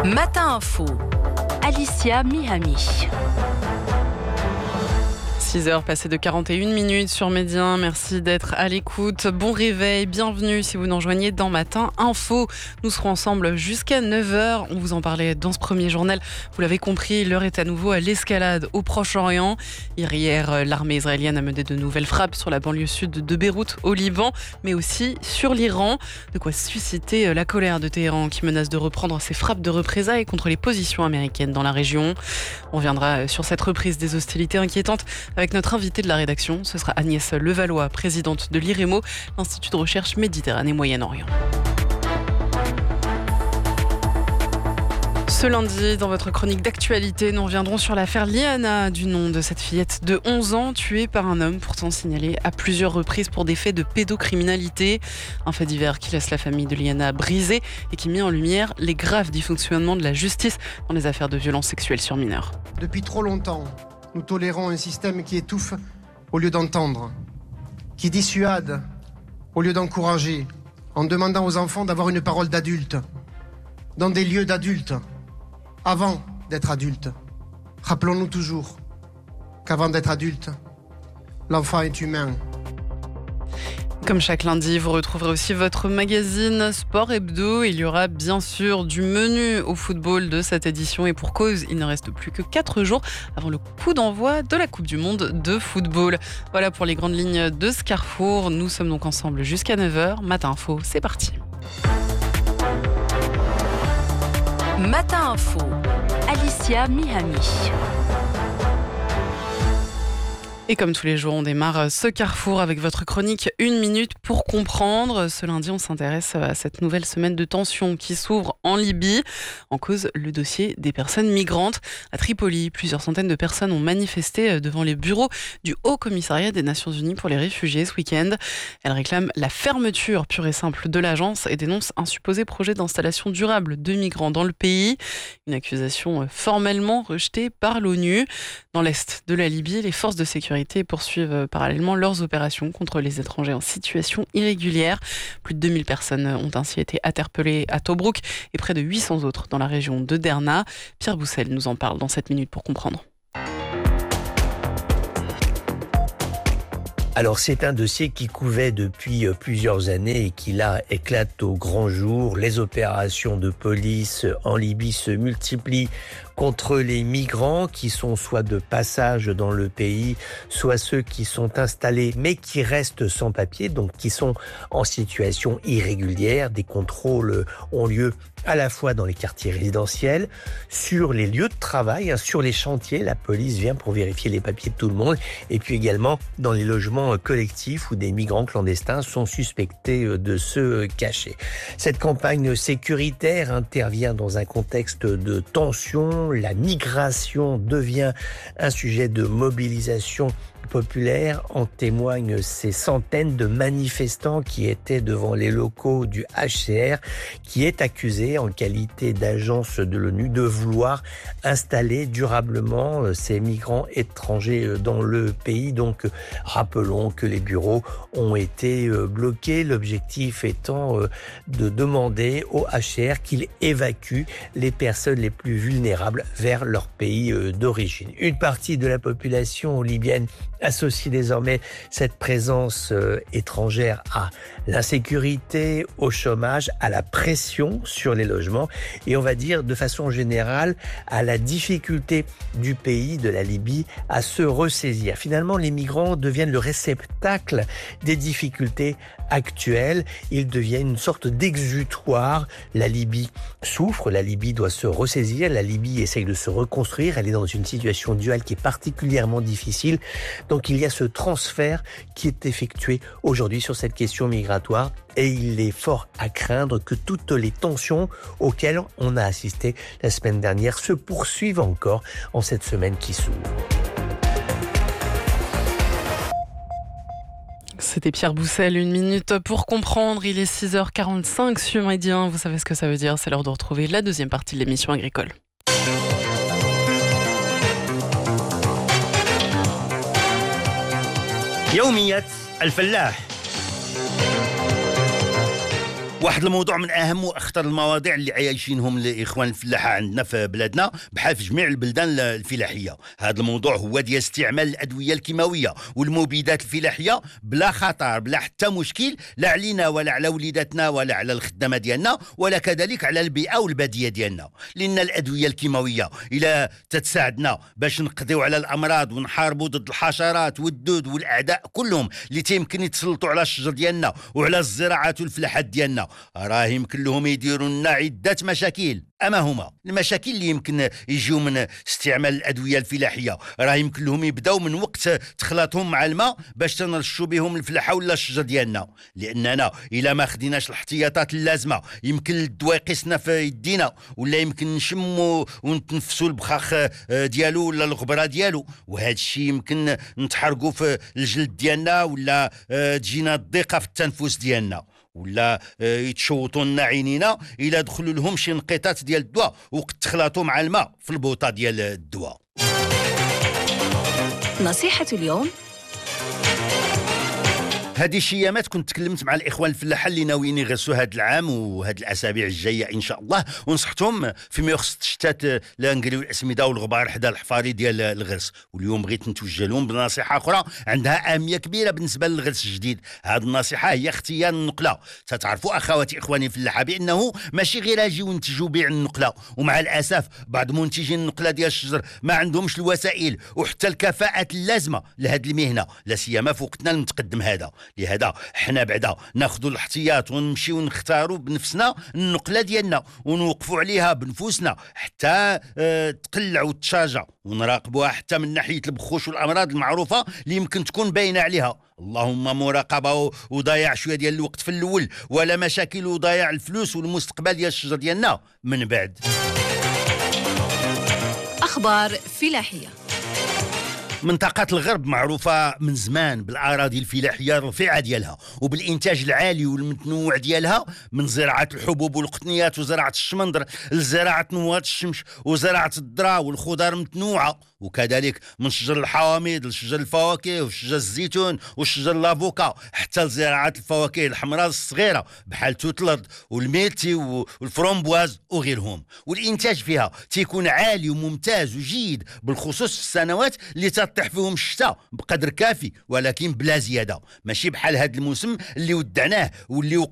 Matin Info, Alicia Mihami. 6h passées de 41 minutes sur Médien. Merci d'être à l'écoute. Bon réveil, bienvenue si vous nous rejoignez dans Matin Info. Nous serons ensemble jusqu'à 9h. On vous en parlait dans ce premier journal. Vous l'avez compris, l'heure est à nouveau à l'escalade au Proche-Orient. Hier, l'armée israélienne a mené de nouvelles frappes sur la banlieue sud de Beyrouth au Liban, mais aussi sur l'Iran. De quoi susciter la colère de Téhéran qui menace de reprendre ses frappes de représailles contre les positions américaines dans la région. On reviendra sur cette reprise des hostilités inquiétantes avec notre invitée de la rédaction. Ce sera Agnès Levallois, présidente de l'IREMO, l'Institut de recherche Méditerranée-Moyen-Orient. Ce lundi, dans votre chronique d'actualité, nous reviendrons sur l'affaire Liana, du nom de cette fillette de 11 ans, tuée par un homme pourtant signalé à plusieurs reprises pour des faits de pédocriminalité. Un fait divers qui laisse la famille de Liana brisée et qui met en lumière les graves dysfonctionnements de la justice dans les affaires de violences sexuelles sur mineurs. Depuis trop longtemps, nous tolérons un système qui étouffe au lieu d'entendre, qui dissuade au lieu d'encourager, en demandant aux enfants d'avoir une parole d'adulte, dans des lieux d'adultes, avant d'être adultes. Rappelons-nous toujours qu'avant d'être adulte, l'enfant est humain. Comme chaque lundi, vous retrouverez aussi votre magazine Sport Hebdo. Il y aura bien sûr du menu au football de cette édition et pour cause, il ne reste plus que 4 jours avant le coup d'envoi de la Coupe du Monde de football. Voilà pour les grandes lignes de ce carrefour. Nous sommes donc ensemble jusqu'à 9h. Matin Info, c'est parti. Matin Info, Alicia Mihami. Et comme tous les jours, on démarre ce carrefour avec votre chronique 1 minute pour comprendre. Ce lundi, on s'intéresse à cette nouvelle semaine de tension qui s'ouvre en Libye. En cause, le dossier des personnes migrantes. À Tripoli, plusieurs centaines de personnes ont manifesté devant les bureaux du Haut Commissariat des Nations Unies pour les réfugiés ce week-end. Elles réclament la fermeture pure et simple de l'agence et dénoncent un supposé projet d'installation durable de migrants dans le pays. Une accusation formellement rejetée par l'ONU. Dans l'est de la Libye, les forces de sécurité poursuivent parallèlement leurs opérations contre les étrangers en situation irrégulière. Plus de 2000 personnes ont ainsi été interpellées à Tobrouk et près de 800 autres dans la région de Derna. Pierre Boussel nous en parle dans 7 minutes pour comprendre. Alors c'est un dossier qui couvait depuis plusieurs années et qui là éclate au grand jour. Les opérations de police en Libye se multiplient contre les migrants qui sont soit de passage dans le pays, soit ceux qui sont installés mais qui restent sans papier, donc qui sont en situation irrégulière. Des contrôles ont lieu à la fois dans les quartiers résidentiels, sur les lieux de travail, sur les chantiers. La police vient pour vérifier les papiers de tout le monde. Et puis également dans les logements collectifs où des migrants clandestins sont suspectés de se cacher. Cette campagne sécuritaire intervient dans un contexte de tension. La migration devient un sujet de mobilisation populaire. En témoignent ces centaines de manifestants qui étaient devant les locaux du HCR, qui est accusé en qualité d'agence de l'ONU de vouloir installer durablement ces migrants étrangers dans le pays. Donc rappelons que les bureaux ont été bloqués, l'objectif étant de demander au HCR qu'il évacue les personnes les plus vulnérables vers leur pays d'origine. Une partie de la population libyenne associe désormais cette présence étrangère à l'insécurité, au chômage, à la pression sur les logements et on va dire de façon générale à la difficulté du pays, de la Libye, à se ressaisir. Finalement, les migrants deviennent le réceptacle des difficultés actuelles. Ils deviennent une sorte d'exutoire. La Libye souffre, la Libye doit se ressaisir, la Libye essaye de se reconstruire. Elle est dans une situation duale qui est particulièrement difficile. Donc il y a ce transfert qui est effectué aujourd'hui sur cette question migratoire et il est fort à craindre que toutes les tensions auxquelles on a assisté la semaine dernière se poursuivent encore en cette semaine qui s'ouvre. C'était Pierre Boussel, 1 minute pour comprendre. Il est 6h45 sur Médien. Vous savez ce que ça veut dire, c'est l'heure de retrouver la deuxième partie de l'émission agricole. يوميات الفلاح واحد الموضوع من اهم واخطر المواضيع اللي عايشينهم الاخوان الفلاحه عندنا في بلادنا بحال في جميع البلدان الفلاحيه. هذا الموضوع هو ديال استعمال الادويه الكيماويه والمبيدات الفلاحيه بلا خطر بلا حتى مشكل، لا علينا ولا على وليداتنا ولا على الخدامه ديالنا ولا كذلك على البيئه والباديه ديالنا. لان الادويه الكيماويه الى تتساعدنا باش نقضيو على الامراض ونحاربوا ضد الحشرات والدود والاعداء كلهم اللي تيمكن يتسلطوا على الشجر ديالنا وعلى الزراعات والفلاحات ديالنا، راه يمكن لهم يديروا لنا عده مشاكل. اما هما المشاكل اللي يمكن يجيو من استعمال الادويه الفلاحيه، راه يمكن لهم يبداو من وقت تخلطهم مع الماء باش تنرشوا بهم الفلاحه ولا الشجر ديالنا، لاننا الا ما خديناش الاحتياطات اللازمه يمكن الدواء يقيسنا في يدينا، ولا يمكن نشموا ونتنفسوا البخاخ ديالو ولا الغبره ديالو، وهذا الشيء يمكن نتحرقوا في الجلد ديالنا، ولا تجينا الضيقه في التنفس ديالنا، ولا يتشوطوا لنا عينينا الا دخلوا لهم شي نقيطات ديال الدواء وقد تخلطوا مع الماء في البوطه ديال الدواء. نصيحة اليوم. هذه الشيامات كنت تكلمت مع الاخوان الفلاحه اللي ناويين يغرسوا هذا العام وهذه الاسابيع الجايه ان شاء الله، ونصحتهم فيما يخص الشتات لا نقريو الاسمده والغبار حدا الحفاري ديال الغرس. واليوم بغيت نتوجه لهم بنصيحه اخرى عندها اهميه كبيره بالنسبه للغرس الجديد. هذه النصيحه هي اختيار النقله. تتعرفوا اخواتي اخواني الفلاحه بانه ماشي غير اجي ونتجوا بيع النقله، ومع الاسف بعض منتجين النقله ديال الشجر ما عندهمش الوسائل وحتى الكفاءات اللازمه لهذه المهنه، لا سيما في وقتنا المتقدم هذا. لهذا حنا بعدا ناخذوا الاحتياط ونمشيو نختاروا بنفسنا النقله ديالنا ونوقفوا عليها بنفوسنا حتى تقلع وتشاجع، ونراقبوها حتى من ناحيه البخوش والامراض المعروفه اللي يمكن تكون باينه عليها. اللهم مراقبه وضياع شويه ديال الوقت في الاول، ولا مشاكل وضياع الفلوس والمستقبل ديال الشجر ديالنا من بعد. أخبار فلاحية. منطقة الغرب معروفة من زمان بالأراضي الفلاحية الرفيعة ديالها وبالإنتاج العالي والمتنوع ديالها، من زراعة الحبوب والقطنيات وزراعة الشمندر لزراعة نواة الشمش وزراعة الذرة والخضار متنوعة، وكذلك من شجر الحواميد لشجر الفواكه وشجر الزيتون وشجر لافوكا حتى لزراعة الفواكه الحمراء الصغيرة بحال توت الأرض والميرتي والفرومبواز وغيرهم. والإنتاج فيها تيكون عالي وممتاز وجيد، بالخصوص في السنوات اللي تطيح فيهم الشتاء بقدر كافي ولكن بلا زيادة، ماشي بحال هذا الموسم اللي ودعناه واللي